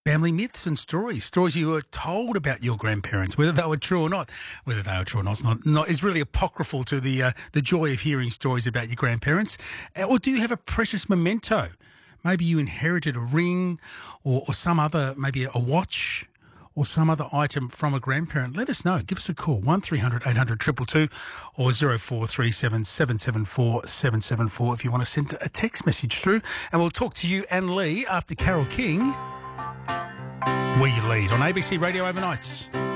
Family myths and stories you were told about your grandparents, whether they were true or not. Whether they were true or not is really apocryphal to the joy of hearing stories about your grandparents. Or do you have a precious memento? Maybe you inherited a ring or some other, maybe a watch or some other item from a grandparent. Let us know. Give us a call, 1300 800 222 or 0437 774 774 if you want to send a text message through. And we'll talk to you and Lee after Carol King. We Lead on ABC Radio Overnights.